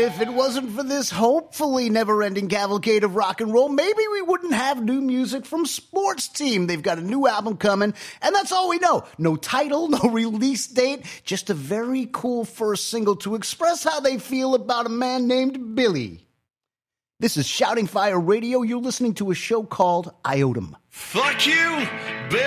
If it wasn't for this hopefully never-ending cavalcade of rock and roll, maybe we wouldn't have new music from Sports Team. They've got a new album coming, and that's all we know. No title, no release date, just a very cool first single to express how they feel about a man named Billy. This is Shouting Fire Radio. You're listening to a show called Iotum. Fuck you, Billy.